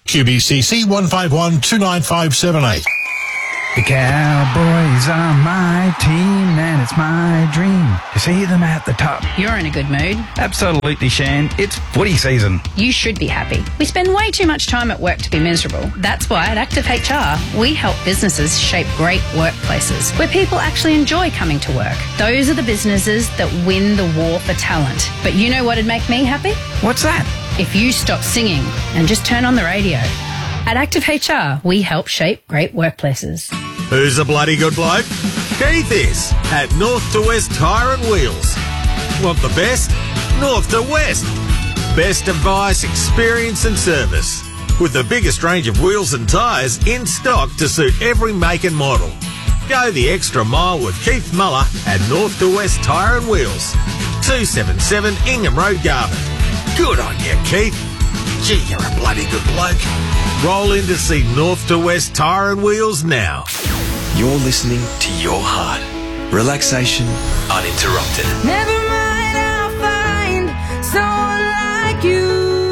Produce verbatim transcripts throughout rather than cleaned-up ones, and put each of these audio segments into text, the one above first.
Q B C C one five one two nine five seven eight. The Cowboys are my team, and it's my dream to see them at the top. You're in a good mood. Absolutely, Shan. It's footy season. You should be happy. We spend way too much time at work to be miserable. That's why at Active H R, we help businesses shape great workplaces where people actually enjoy coming to work. Those are the businesses that win the war for talent. But you know what'd make me happy? What's that? If you stop singing and just turn on the radio. At Active H R, we help shape great workplaces. Who's a bloody good bloke? Keith is at North to West Tyre and Wheels. Want the best? North to West. Best advice, experience and service. With the biggest range of wheels and tyres in stock to suit every make and model. Go the extra mile with Keith Muller at North to West Tyre and Wheels. two seventy-seven Ingham Road, Garvin. Good on you, Keith. Gee, you're a bloody good bloke. Roll in to see North to West Tyre and Wheels now. You're listening to Your Heart. Relaxation uninterrupted. Never mind, I'll find someone like you.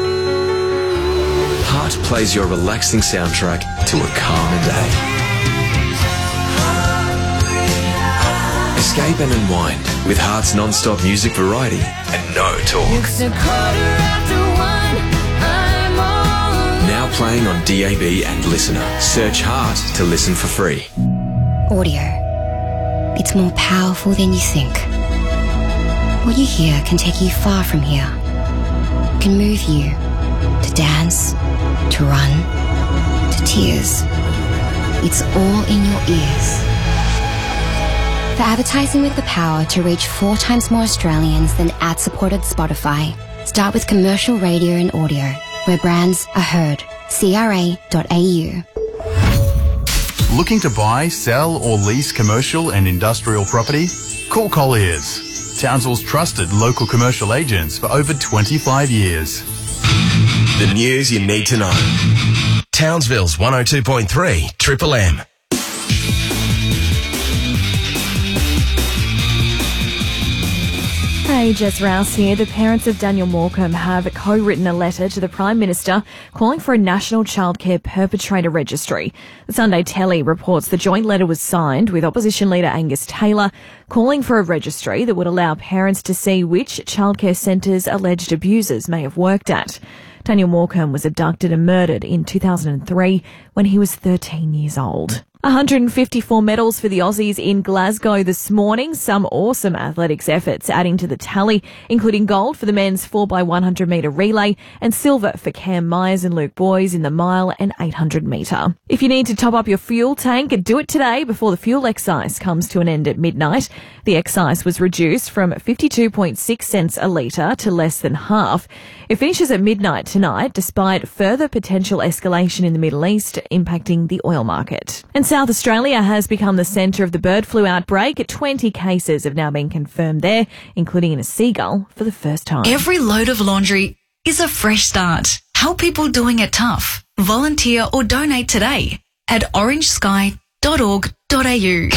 Heart plays your relaxing soundtrack to a calmer day. Escape and unwind with Heart's non-stop music variety and no talk. It's a quarter after one, I'm on. Now playing on D A B and Listener. Search Heart to listen for free. Audio. It's more powerful than you think. What you hear can take you far from here. It can move you to dance, to run, to tears. It's all in your ears. For advertising with the power to reach four times more Australians than ad-supported Spotify, start with commercial radio and audio, where brands are heard. C R A dot A U. Looking to buy, sell or lease commercial and industrial property? Call Colliers, Townsville's trusted local commercial agents for over twenty-five years. The news you need to know. Townsville's one oh two point three Triple M. Hey, Jess Rouse here. The parents of Daniel Morecambe have co-written a letter to the Prime Minister calling for a national childcare perpetrator registry. The Sunday Telly reports the joint letter was signed with opposition leader Angus Taylor, calling for a registry that would allow parents to see which childcare centres alleged abusers may have worked at. Daniel Morecambe was abducted and murdered in two thousand three when he was thirteen years old. one hundred fifty-four medals for the Aussies in Glasgow this morning. Some awesome athletics efforts adding to the tally, including gold for the men's four by one hundred metre relay and silver for Cam Myers and Luke Boys in the mile and eight hundred metre. If you need to top up your fuel tank, do it today before the fuel excise comes to an end at midnight. The excise was reduced from fifty-two point six cents a litre to less than half. It finishes at midnight tonight, despite further potential escalation in the Middle East impacting the oil market. And South Australia has become the centre of the bird flu outbreak. twenty cases have now been confirmed there, including in a seagull for the first time. Every load of laundry is a fresh start. Help people doing it tough. Volunteer or donate today at orange sky dot org dot a u.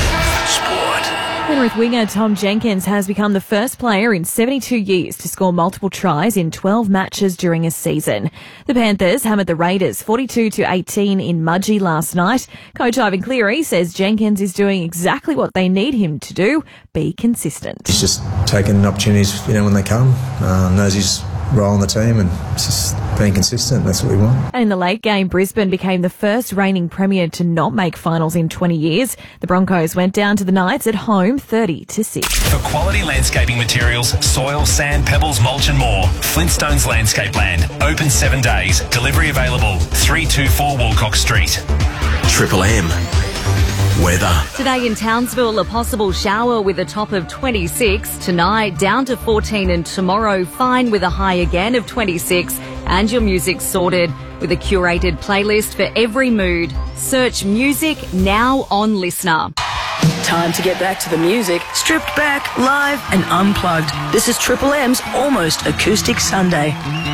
Penrith winger Tom Jenkins has become the first player in seventy-two years to score multiple tries in twelve matches during a season. The Panthers hammered the Raiders forty-two to eighteen in Mudgee last night. Coach Ivan Cleary says Jenkins is doing exactly what they need him to do, be consistent. He's just taking opportunities, you know, when they come, uh, knows his role in the team and just being consistent. That's what we want. And in the late game, Brisbane became the first reigning premier to not make finals in twenty years. The Broncos went down to the Knights at home thirty to six. For quality landscaping materials, soil, sand, pebbles, mulch and more, Flintstones Landscape Land. Open seven days. Delivery available. three two four Walcock Street. Triple M. Weather. Today in Townsville, a possible shower with a top of twenty-six. Tonight, down to fourteen, and tomorrow, fine with a high again of twenty-six. And your music sorted with a curated playlist for every mood. Search music now on Listener. Time to get back to the music, stripped back, live and unplugged. This is Triple M's Almost Acoustic Sunday.